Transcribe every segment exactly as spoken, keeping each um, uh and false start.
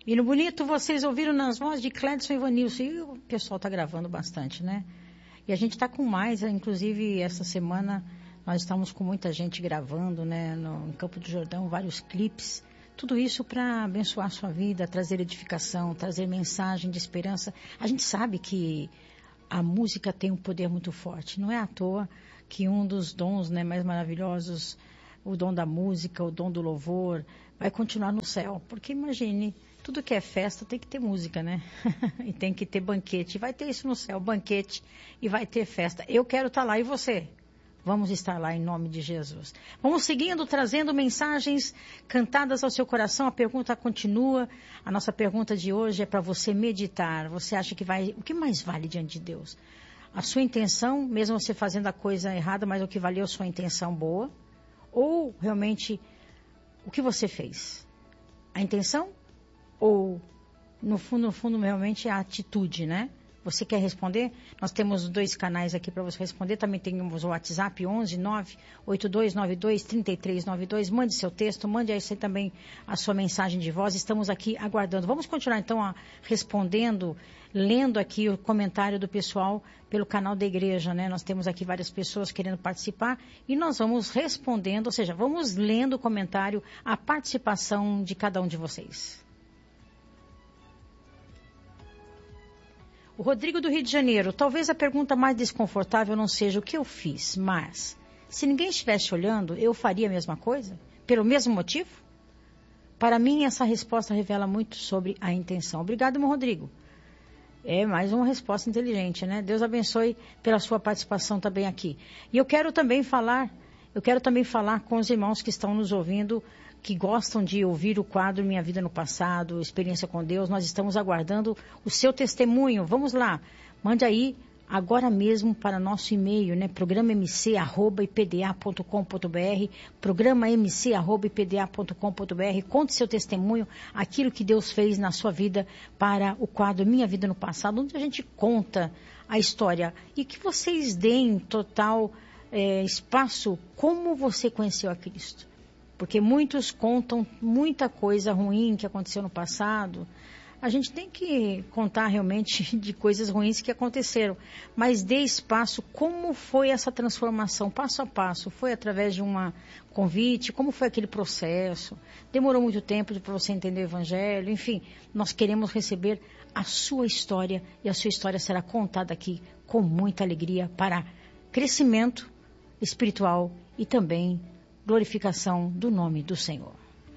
E no bonito, vocês ouviram nas vozes de Clédson e Vanilson. E o pessoal está gravando bastante, né? E a gente está com mais, inclusive essa semana nós estamos com muita gente gravando, né? No, em Campo do Jordão, vários clipes. Tudo isso para abençoar a sua vida, trazer edificação, trazer mensagem de esperança. A gente sabe que a música tem um poder muito forte. Não é à toa que um dos dons, né, mais maravilhosos, o dom da música, o dom do louvor, vai continuar no céu. Porque imagine, tudo que é festa tem que ter música, né? E tem que ter banquete. E vai ter isso no céu, banquete, e vai ter festa. Eu quero estar lá, e você? Vamos estar lá em nome de Jesus. Vamos seguindo, trazendo mensagens cantadas ao seu coração. A pergunta continua. A nossa pergunta de hoje é para você meditar. Você acha que vai... O que mais vale diante de Deus? A sua intenção, mesmo você fazendo a coisa errada, mas o que valeu a sua intenção boa? Ou realmente o que você fez? A intenção? Ou no fundo, no fundo, realmente a atitude, né? Você quer responder? Nós temos dois canais aqui para você responder. Também temos o WhatsApp onze nove oito dois nove dois três três nove dois. Mande seu texto, mande aí também a sua mensagem de voz. Estamos aqui aguardando. Vamos continuar então a, respondendo, lendo aqui o comentário do pessoal pelo canal da igreja, né? Nós temos aqui várias pessoas querendo participar e nós vamos respondendo, ou seja, vamos lendo o comentário, a participação de cada um de vocês. O Rodrigo do Rio de Janeiro, talvez a pergunta mais desconfortável não seja o que eu fiz, mas se ninguém estivesse olhando, eu faria a mesma coisa? Pelo mesmo motivo? Para mim, essa resposta revela muito sobre a intenção. Obrigado, meu Rodrigo. É mais uma resposta inteligente, né? Deus abençoe pela sua participação também aqui. E eu quero também falar, eu quero também falar com os irmãos que estão nos ouvindo, que gostam de ouvir o quadro Minha Vida no Passado, Experiência com Deus. Nós estamos aguardando o seu testemunho. Vamos lá, mande aí agora mesmo para nosso e-mail, né? programa m c arroba i p d a ponto com ponto b r, programa m c arroba i p d a ponto com ponto b r. Conte seu testemunho, aquilo que Deus fez na sua vida para o quadro Minha Vida no Passado, onde a gente conta a história e que vocês deem total é, espaço como você conheceu a Cristo. Porque muitos contam muita coisa ruim que aconteceu no passado. A gente tem que contar realmente de coisas ruins que aconteceram. Mas dê espaço, como foi essa transformação, passo a passo. Foi através de um convite, como foi aquele processo. Demorou muito tempo para você entender o Evangelho. Enfim, nós queremos receber a sua história. E a sua história será contada aqui com muita alegria para crescimento espiritual e também glorificação do nome do Senhor.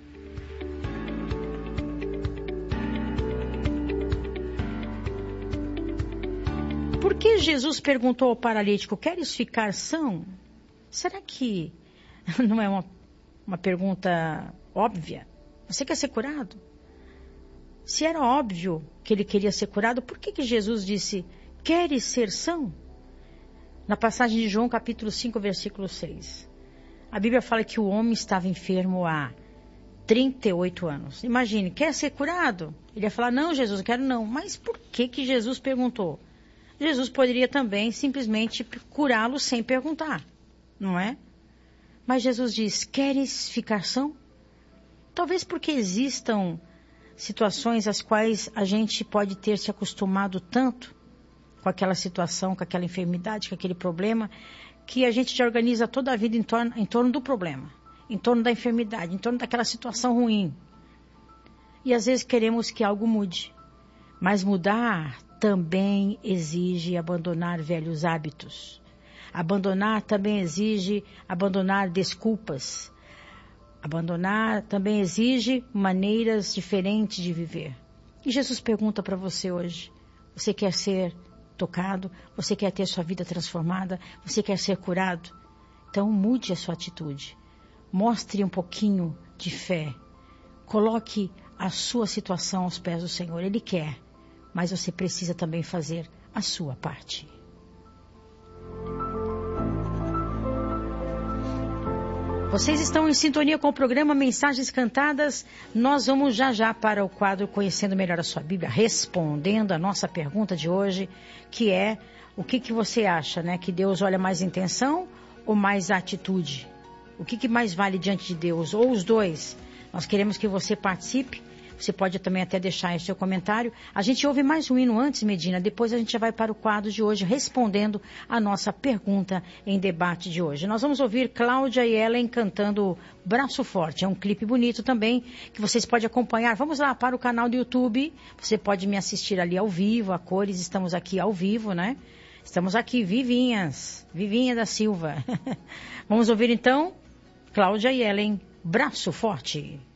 Por que Jesus perguntou ao paralítico, queres ficar são? Será que não é uma, uma pergunta óbvia? Você quer ser curado? Se era óbvio que ele queria ser curado, por que que Jesus disse, queres ser são? Na passagem de João capítulo cinco, versículo seis. A Bíblia fala que o homem estava enfermo há trinta e oito anos. Imagine, quer ser curado? Ele ia falar, não, Jesus, eu quero não. Mas por que que Jesus perguntou? Jesus poderia também simplesmente curá-lo sem perguntar, não é? Mas Jesus diz, queres ficar são? Talvez porque existam situações às quais a gente pode ter se acostumado tanto com aquela situação, com aquela enfermidade, com aquele problema, que a gente já organiza toda a vida em torno, em torno do problema, em torno da enfermidade, em torno daquela situação ruim. E às vezes queremos que algo mude. Mas mudar também exige abandonar velhos hábitos. Abandonar também exige abandonar desculpas. Abandonar também exige maneiras diferentes de viver. E Jesus pergunta para você hoje, você quer ser tocado, você quer ter sua vida transformada, você quer ser curado? Então mude a sua atitude, mostre um pouquinho de fé, coloque a sua situação aos pés do Senhor. Ele quer, mas você precisa também fazer a sua parte. Vocês estão em sintonia com o programa Mensagens Cantadas. Nós vamos já já para o quadro Conhecendo Melhor a Sua Bíblia, respondendo a nossa pergunta de hoje, que é, o que, que você acha, né? Que Deus olha mais intenção ou mais atitude? O que, que mais vale diante de Deus? Ou os dois? Nós queremos que você participe. Você pode também até deixar aí seu comentário. A gente ouve mais um hino antes, Medina. Depois a gente já vai para o quadro de hoje, respondendo a nossa pergunta em debate de hoje. Nós vamos ouvir Cláudia e Ellen cantando Braço Forte. É um clipe bonito também, que vocês podem acompanhar. Vamos lá para o canal do YouTube. Você pode me assistir ali ao vivo, a cores. Estamos aqui ao vivo, né? Estamos aqui, vivinhas. Vivinha da Silva. Vamos ouvir então Cláudia e Ellen, Braço Forte.